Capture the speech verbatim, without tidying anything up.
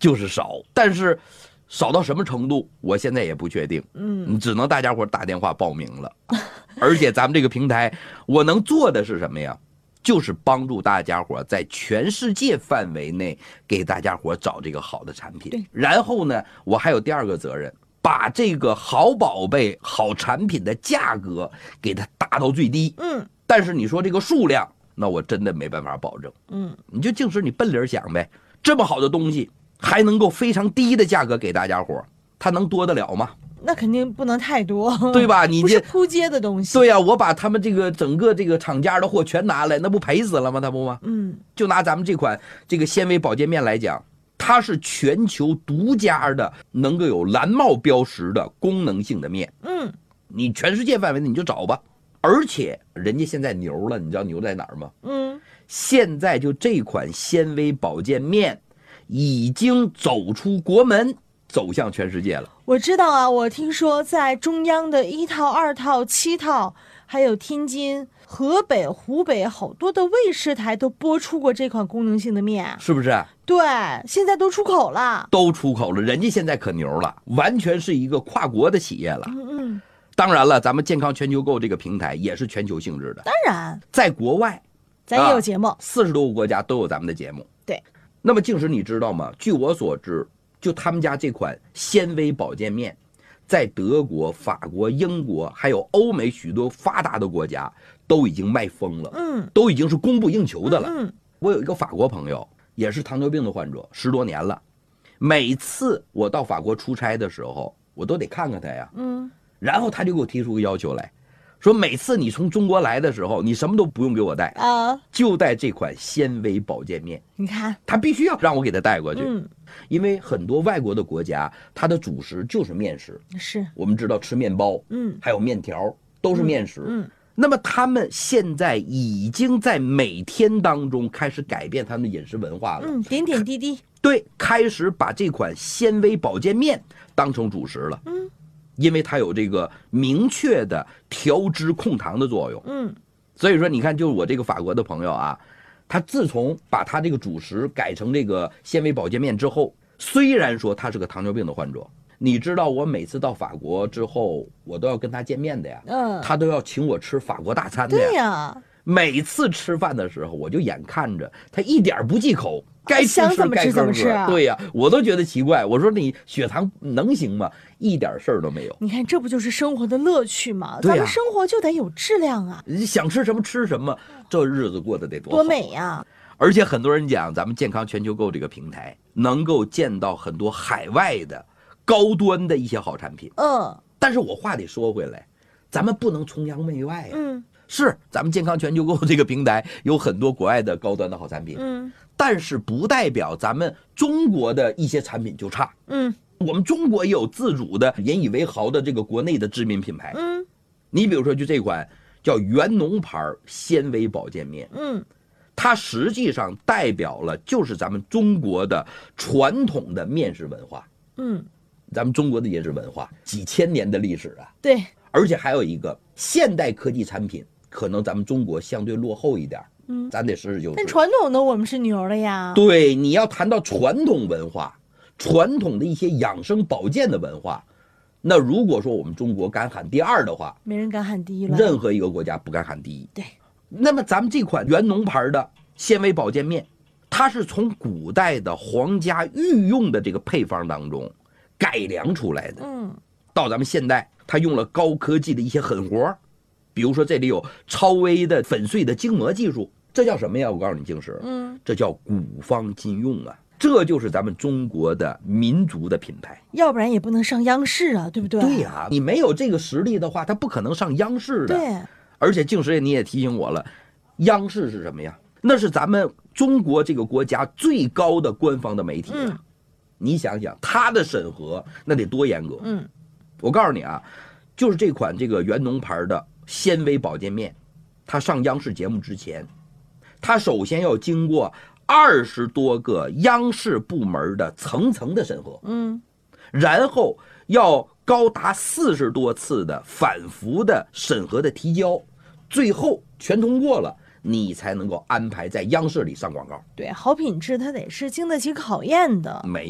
就是少，但是少到什么程度，我现在也不确定。嗯，只能大家伙打电话报名了。而且咱们这个平台，我能做的是什么呀？就是帮助大家伙在全世界范围内给大家伙找这个好的产品。然后呢，我还有第二个责任，把这个好宝贝、好产品的价格给它打到最低。嗯，但是你说这个数量，那我真的没办法保证。嗯，你就净是你奔理想呗，这么好的东西还能够非常低的价格给大家伙，它能多得了吗？ 那肯定不能太多， 对吧？你不是扑街的东西。 对呀、啊，我把他们这个整个这个厂家的货全拿来，那不赔死了吗？他不吗？嗯，就拿咱们这款这个纤维保健面来讲，它是全球独家的，能够有蓝帽标识的功能性的面。嗯，你全世界范围内你就找吧。而且人家现在牛了，你知道牛在哪儿吗？嗯，现在就这款纤维保健面已经走出国门，走向全世界了。 我知道啊，我听说在中央的一套、二套、七套，还有天津、河北、湖北好多的卫视台都播出过这款功能性的面， 是不是？ 对，现在都出口了， 都出口了，人家现在可牛了，完全是一个跨国的企业了。嗯嗯。当然了，咱们健康全球购这个平台也是全球性质的。 当然， 在国外， 咱也有节目， 四十多个国家都有咱们的节目。 对。 那么，静时你知道吗？据我所知，就他们家这款纤维保健面，在德国、法国、英国还有欧美许多发达的国家都已经卖疯了，嗯，都已经是供不应求的了。嗯，我有一个法国朋友，也是糖尿病的患者，十多年了。每次我到法国出差的时候，我都得看看他呀，嗯，然后他就给我提出个要求来，说每次你从中国来的时候，你什么都不用给我带啊，就带这款纤维保健面。 你看， 他必须要让我给他带过去。嗯。因为很多外国的国家，它的主食就是面食， 是我们知道吃面包，嗯，还有面条都是面食，嗯，嗯那么他们现在已经在每天当中开始改变他们的饮食文化了， 嗯，点点滴滴， 对，开始把这款纤维保健面当成主食了，嗯，因为它有这个明确的调脂控糖的作用，嗯，所以说你看，就是我这个法国的朋友啊。他自从把他这个主食改成这个纤维保健面之后，虽然说他是个糖尿病的患者，你知道我每次到法国之后，我都要跟他见面的呀，嗯，他都要请我吃法国大餐的呀， 对呀， 每次吃饭的时候，我就眼看着他一点不忌口，该吃吃该喝喝，对呀，我都觉得奇怪，我说你血糖能行吗？一点事儿都没有。 你看，这不就是生活的乐趣吗？咱们生活就得有质量啊！ 你想吃什么吃什么，这日子过得得多好多美呀！ 而且很多人讲，咱们健康全球购这个平台能够见到很多海外的高端的一些好产品。嗯，但是我话得说回来，咱们不能崇洋媚外呀。嗯，是咱们健康全球购这个平台有很多国外的高端的好产品。嗯，但是不代表咱们中国的一些产品就差。嗯。我们中国也有自主的引以为豪的这个国内的知名品牌，嗯，你比如说就这款叫元农牌纤维保健面，嗯，它实际上代表了就是咱们中国的传统的面食文化，嗯，咱们中国的饮食文化几千年的历史啊， 对， 而且还有一个现代科技产品，可能咱们中国相对落后一点，嗯，咱得实事求是。 但传统的我们是牛了呀， 对，你要谈到传统文化。传统的一些养生保健的文化，那如果说我们中国敢喊第二的话， 没人敢喊第一了。 任何一个国家不敢喊第一。 对。 那么咱们这款元农牌的纤维保健面，它是从古代的皇家御用的这个配方当中改良出来的。嗯。到咱们现代，它用了高科技的一些狠活，比如说这里有超微的粉碎的筋膜技术，这叫什么呀？我告诉你，静时，嗯，这叫古方今用啊。这就是咱们中国的民族的品牌， 要不然也不能上央视啊，对不对？ 对呀、啊，你没有这个实力的话，它不可能上央视的。 对， 而且静时你也提醒我了，央视是什么呀？那是咱们中国这个国家最高的官方的媒体啊。嗯、你想想，它的审核那得多严格。嗯，我告诉你啊，就是这款这个元农牌的纤维保健面，它上央视节目之前，它首先要经过二十多个央视部门的层层的审核，嗯，然后要高达四十多次的反复的审核的提交，最后全通过了，你才能够安排在央视里上广告。 对，好品质它得是经得起考验的。 没